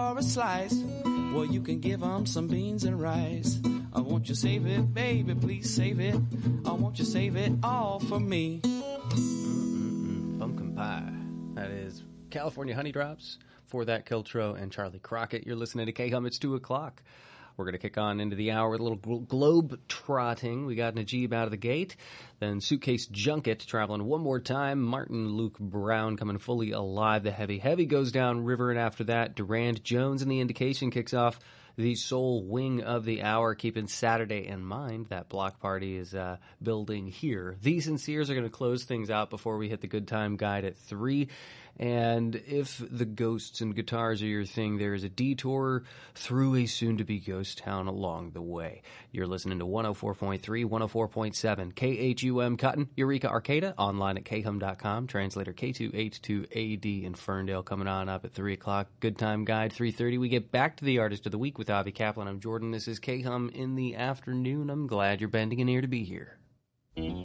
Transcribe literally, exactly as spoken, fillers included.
for a slice. Well, you can give 'em some beans and rice. I won't you save it, baby, please save it. I won't you save it all for me. Mm-mm-mm. Pumpkin pie. That is California Honey Drops. For that, Kiltro and Charlie Crockett. You're listening to K-Hum. It's two o'clock. We're going to kick on into the hour with a little glo- globe trotting. We got Najib out of the gate. Then Suitcase Junket traveling one more time. Martin Luke Brown coming fully alive. The Heavy Heavy goes down river. And after that, Durand Jones and the Indication kicks off the soul wing of the hour, keeping Saturday in mind. That block party is uh, building here. These Sinceres are going to close things out before we hit the Good Time Guide at three. And if the ghosts and guitars are your thing, there is a detour through a soon-to-be ghost town along the way. You're listening to one oh four point three, one oh four point seven, K H U M Cotton, Eureka Arcata, online at k hum dot com, translator K two eighty-two A D in Ferndale coming on up at three o'clock. Good Time Guide, three thirty. We get back to the Artist of the Week with Avi Kaplan. I'm Jordan. This is K-Hum in the afternoon. I'm glad you're bending an ear to be here.